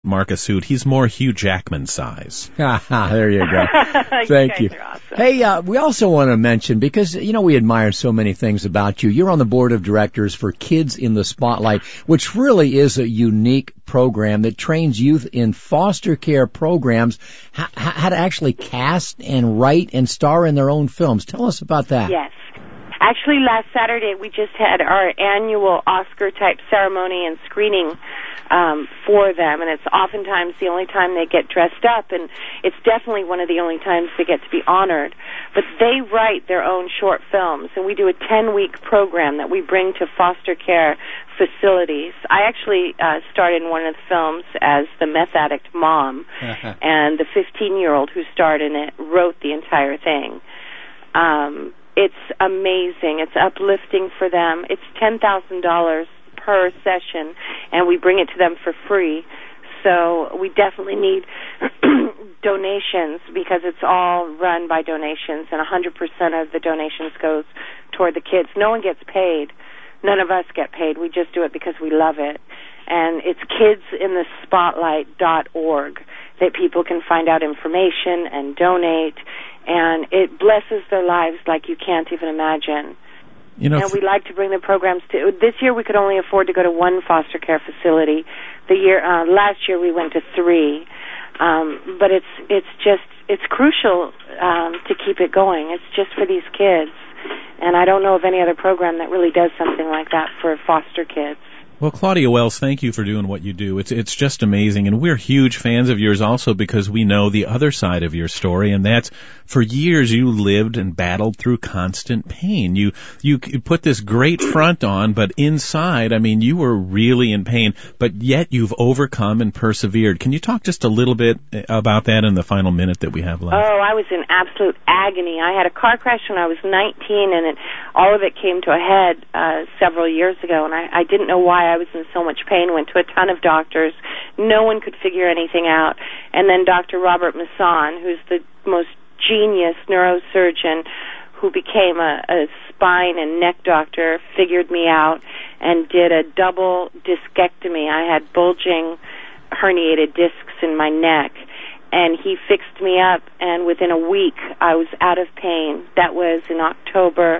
Marcus Hoot. He's more Hugh Jackman size. There you go. Thank you. Awesome. Hey, we also want to mention, because, we admire so many things about you. You're on the board of directors for Kids in the Spotlight, which really is a unique program that trains youth in foster care programs how to actually cast and write and star in their own films. Tell us about that. Yes. Actually, last Saturday, we just had our annual Oscar-type ceremony and screening for them, and it's oftentimes the only time they get dressed up, and it's definitely one of the only times they get to be honored. But they write their own short films, and we do a 10-week program that we bring to foster care facilities. I actually starred in one of the films as the meth addict mom, and the 15-year-old who starred in it wrote the entire thing. It's amazing. It's uplifting for them. It's $10,000 per session, and we bring it to them for free. So we definitely need donations, because it's all run by donations, and 100% of the donations goes toward the kids. No one gets paid. None of us get paid. We just do it because we love it. And it's kidsinthespotlight.org that people can find out information and donate, and it blesses their lives like you can't even imagine. And we like to bring the programs to. This year we could only afford to go to one foster care facility. Last year we went to 3, but it's crucial to keep it going. It's just for these kids, and I don't know of any other program that really does something like that for foster kids. Well, Claudia Wells, thank you for doing what you do. It's just amazing, and we're huge fans of yours also because we know the other side of your story, and that's for years you lived and battled through constant pain. You put this great front on, but inside, you were really in pain, but yet you've overcome and persevered. Can you talk just a little bit about that in the final minute that we have left? Oh, I was in absolute agony. I had a car crash when I was 19, and all of it came to a head several years ago, and I didn't know why I was in so much pain, went to a ton of doctors. No one could figure anything out. And then Dr. Robert Masson, who's the most genius neurosurgeon who became a spine and neck doctor, figured me out and did a double discectomy. I had bulging herniated discs in my neck, and he fixed me up, and within a week I was out of pain. That was in October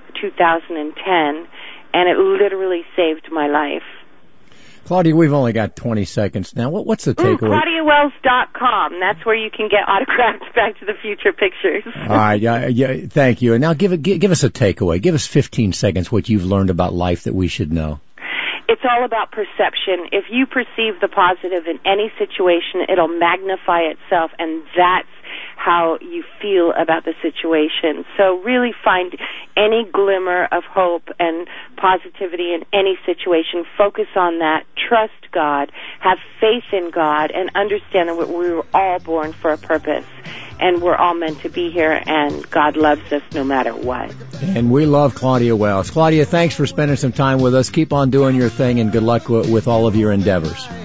2010. And it literally saved my life. Claudia, we've only got 20 seconds now. What's the takeaway? ClaudiaWells.com. That's where you can get autographed Back to the Future pictures. All right, yeah, thank you. And now give us a takeaway. Give us 15 seconds what you've learned about life that we should know. It's all about perception. If you perceive the positive in any situation, it'll magnify itself, and that's how you feel about the situation. So really find any glimmer of hope and positivity in any situation. Focus on that. Trust God. Have faith in God, and understand that we were all born for a purpose, and we're all meant to be here, and God loves us no matter what. And we love Claudia Wells. Claudia, thanks for spending some time with us. Keep on doing your thing, and good luck with all of your endeavors.